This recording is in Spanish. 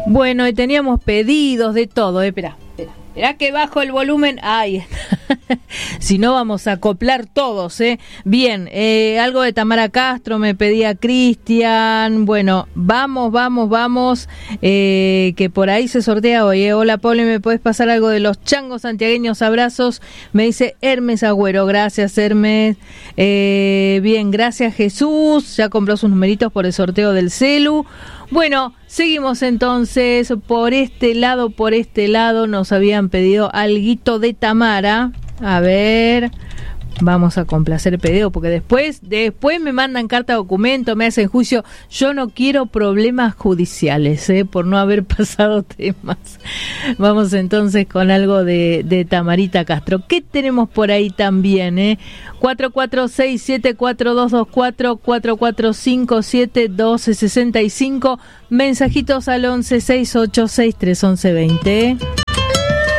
Bueno, y teníamos pedidos de todo, espera que bajo el volumen. Ay, si no vamos a acoplar todos, Bien, algo de Tamara Castro me pedía Cristian. Bueno, vamos, que por ahí se sortea hoy, Hola, Pablo, ¿me podés pasar algo de los changos santiagueños? Abrazos, me dice Hermes Agüero. Gracias, Hermes. Bien, gracias, Jesús. Ya compró sus numeritos por el sorteo del celu. Bueno, seguimos entonces por este lado nos habían pedido alguito de Tamara. A ver, vamos a complacer el pedido porque después me mandan carta documento, me hacen juicio. Yo no quiero problemas judiciales, por no haber pasado temas. Vamos entonces con algo de Tamarita Castro. ¿Qué tenemos por ahí también, 44674224 44571265. Mensajitos al 1168631120.